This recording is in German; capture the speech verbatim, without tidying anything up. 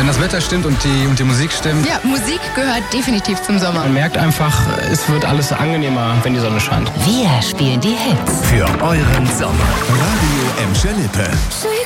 Wenn das Wetter stimmt und die, und die Musik stimmt. Ja, Musik gehört definitiv zum Sommer. Man merkt einfach, es wird alles angenehmer, wenn die Sonne scheint. Wir spielen die Hits. Für euren Sommer. Radio Emscher Lippe.